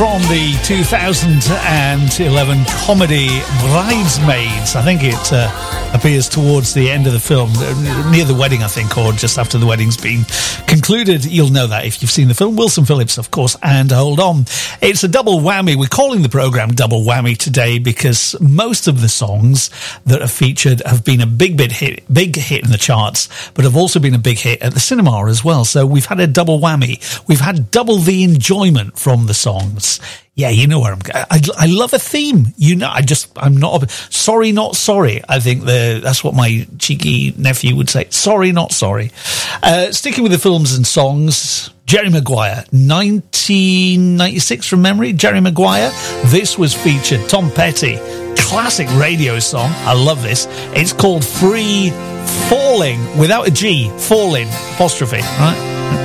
from the 2011 comedy Bridesmaids. I think it appears towards the end of the film, near the wedding, I think, or just after the wedding's been concluded. You'll know that if you've seen the film. Wilson Phillips, of course, and Hold On. It's a double whammy. We're calling the programme Double Whammy today because most of the songs that are featured have been a big hit in the charts, but have also been a big hit at the cinema as well. So we've had a double whammy. We've had double the enjoyment from the songs. Yeah, you know where I'm going. I love a theme. You know, I'm not sorry, not sorry. I think that's what my cheeky nephew would say. Sorry, not sorry. Sticking with the films and songs, Jerry Maguire, 1996 from memory. Jerry Maguire. This was featured. Tom Petty, classic radio song. I love this. It's called Free Falling, without a G. Falling, apostrophe, right?